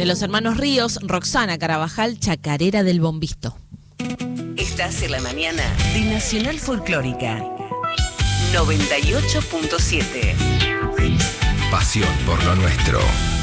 De los hermanos Ríos, Roxana Carabajal, Chacarera del Bombisto. Estás en la mañana de Nacional Folclórica 98.7. Pasión por lo nuestro.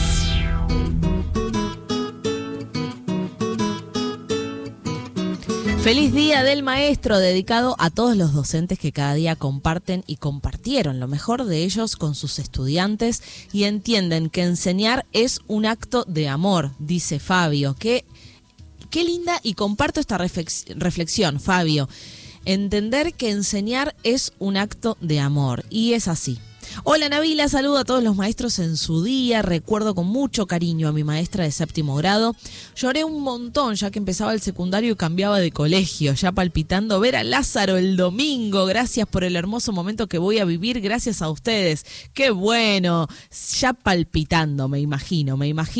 Feliz Día del Maestro, dedicado a todos los docentes que cada día comparten y compartieron lo mejor de ellos con sus estudiantes y entienden que enseñar es un acto de amor, dice Fabio. Qué linda, y comparto esta reflexión, Fabio. Entender que enseñar es un acto de amor, y es así. Hola Nabila, saludo a todos los maestros en su día. Recuerdo con mucho cariño a mi maestra de 7º grado. Lloré un montón ya que empezaba el secundario y cambiaba de colegio, ya palpitando ver a Lázaro el domingo. Gracias por el hermoso momento que voy a vivir, gracias a ustedes. ¡Qué bueno! Ya palpitando, me imagino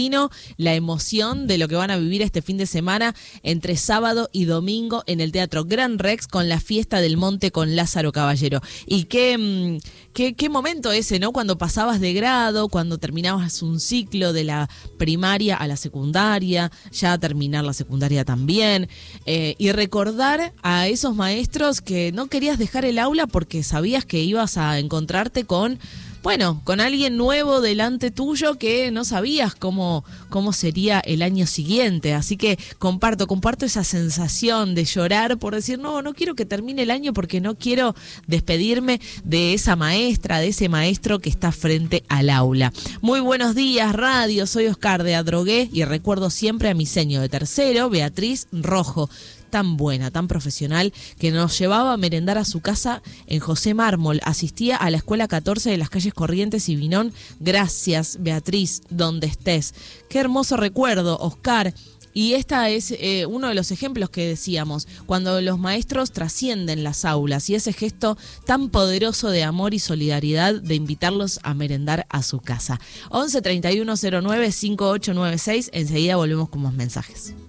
la emoción de lo que van a vivir este fin de semana entre sábado y domingo en el Teatro Gran Rex con la fiesta del Monte con Lázaro Caballero. Y qué momento ese, ¿no? Cuando pasabas de grado, cuando terminabas un ciclo de la primaria a la secundaria, ya terminar la secundaria también, y recordar a esos maestros que no querías dejar el aula porque sabías que ibas a encontrarte con alguien nuevo delante tuyo que no sabías cómo sería el año siguiente. Así que comparto esa sensación de llorar por decir, no quiero que termine el año porque no quiero despedirme de esa maestra, de ese maestro que está frente al aula. Muy buenos días, radio. Soy Oscar de Adrogué y recuerdo siempre a mi seño de 3º, Beatriz Rojo. Tan buena, tan profesional, que nos llevaba a merendar a su casa en José Mármol. Asistía a la escuela 14 de las calles Corrientes y Vinón. Gracias, Beatriz, donde estés. Qué hermoso recuerdo, Oscar. Y esta es uno de los ejemplos que decíamos, cuando los maestros trascienden las aulas y ese gesto tan poderoso de amor y solidaridad de invitarlos a merendar a su casa. 11 31 09 5896, enseguida volvemos con más mensajes.